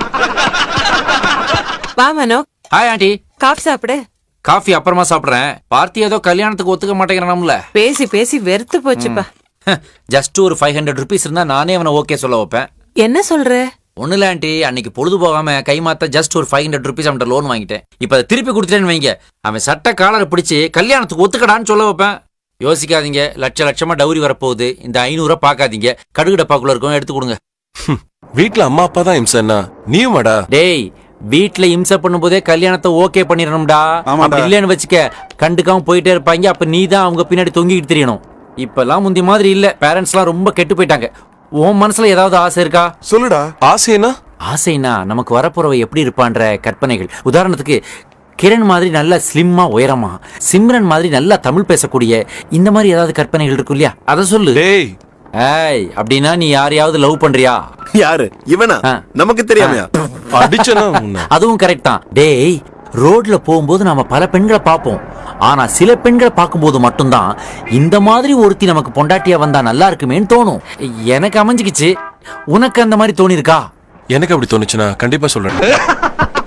வா மனோ. Hi aunty. Coffee சாப்பிடு. Coffee அப்புறமா சாப்பிடுறேன். பார்த்தி ஏதோ கல்யாணத்துக்கு ஒத்துக்க மாட்டேங்கிறான்ல. பேசி பேசி வெறுத்து போச்சுப்பா. ஜஸ்ட் ஒரு 500 rupees இருந்தா நானே அவனை ஓகே சொல்ல வைப்பேன். என்ன சொல்ற? ஒண்ணுல ஆண்டி, அன்னைக்கு பொழுது போகாம கைமாத்த ஜஸ்ட் ஒரு 500 rupees அவன்கிட்ட லோன் வாங்கிட்டேன். இப்ப அதை திருப்பி கொடுத்துட்டேன்னு வைங்க, அவன் சட்ட காலரை பிடிச்சி கல்யாணத்துக்கு ஒத்துக்கடான்னு சொல்ல வைப்பேன். யோசிக்காதீங்க, லட்சமா டவுரி வரப்போகுது. இந்த 500 பார்க்காதீங்க, கடுகு டப்பாக்குள்ள இருக்கும், எடுத்து கொடுங்க. வீட்டுல அம்மா அப்பா தான் இம்சன்னா நீயும் வாடா. டேய், வீட்டுல இம்சை பண்ணும் போதே கல்யாணத்தை ஓகே பண்ணிடணும்டா. அப்படி இல்லன்னு வச்சுக்க, கண்டுக்காம போயிட்டே இருப்பாங்க. அப்ப நீ தான் அவங்க பின்னாடி தொங்கிட்டு தெரியணும். இப்பெல்லாம் முந்தி மாதிரி இல்ல, பேரண்ட்ஸ் எல்லாம் ரொம்ப கெட்டு போயிட்டாங்க. உன் மனசுல ஏதாவது ஆசை இருக்கா? சொல்லுடா. ஆசைனா? ஆசைனா நமக்கு வரப்போறவ எப்படி இருப்பான்ற கற்பனைகள். உதாரணத்துக்கு கிரண் மாதிரி நல்ல ஸ்லிம்மா உயரமா, சிம்ரன் மாதிரி நல்லா தமிழ் பேசக்கூடிய, இந்த மாதிரி ஏதாவது கற்பனைகள் இருக்கும் இல்லையா? அத சொல்லு. டேய், ஏய், அப்படின்னா நீ யாரையாவது லவ் பண்றியா? யாரு இவனா? நமக்கு தெரியாமையா? அடிச்சனா? அதுவும் கரெக்ட் தான். டேய், ரோட்ல போகும்போது நாம பல பெண்களை பார்ப்போம். ஆனா சில பெண்களை பார்க்கும்போது மட்டும்தான் இந்த மாதிரி ஒருத்தி நமக்கு பொண்டாட்டியா வந்தா நல்லா இருக்குமேன்னு தோணும். எனக்கு அமைஞ்சுக்கிச்சு. உனக்கு அந்த மாதிரி தோணி இருக்கா? எனக்கு அப்படி தோணுச்சுன்னா கண்டிப்பா சொல்றேன்.